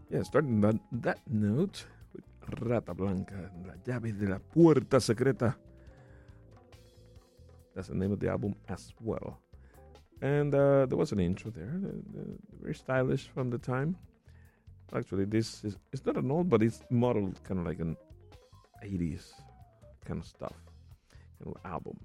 Yeah, starting that note with Rata Blanca, La llave de la puerta secreta. That's the name of the album as well. And there was an intro there, very stylish from the time. Actually, this is it's not an old, but it's modeled kind of like an 80s kind of stuff, kind of album.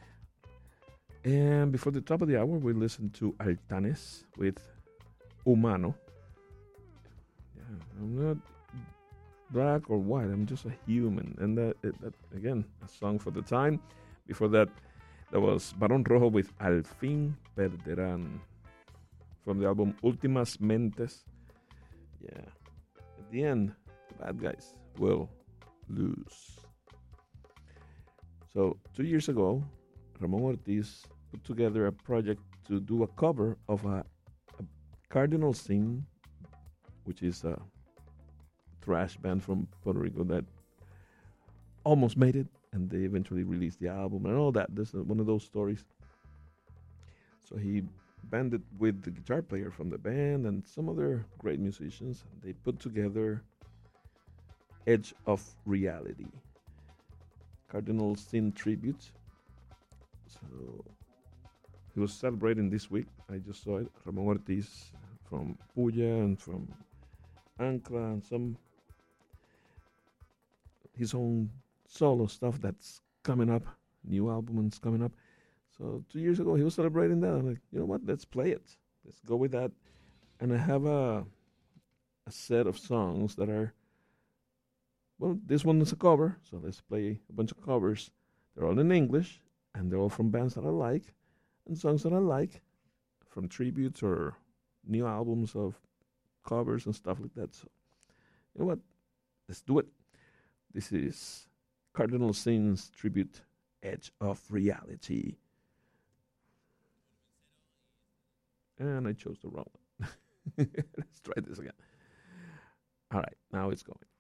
And before the top of the hour, we listened to Altanes with Humano. Yeah, I'm not black or white, I'm just a human. And that again, a song for the time. Before that, there was Barón Rojo with Al fin perderán from the album Últimas Mentes. Yeah, at the end, the bad guys will lose. So 2 years ago, Ramon Ortiz put together a project to do a cover of a Cardinal Sin, which is a thrash band from Puerto Rico that almost made it, and they eventually released the album and all that. This is one of those stories. So he banded with the guitar player from the band and some other great musicians. They put together Edge of Reality, Cardinal Sin tribute. So he was celebrating this week. I just saw it. Ramon Ortiz from Puya and from Ancla and some his own solo stuff that's coming up, new album is coming up. So 2 years ago he was celebrating that. I'm like, you know what? Let's play it. Let's go with that. And I have a set of songs that are, well, this one is a cover, so let's play a bunch of covers. They're all in English, and they're all from bands that I like, and songs that I like, from tributes or new albums of covers and stuff like that. So, you know what? Let's do it. This is Cardinal Sin's tribute, Edge of Reality. And I chose the wrong one. Let's try this again. All right, now it's going.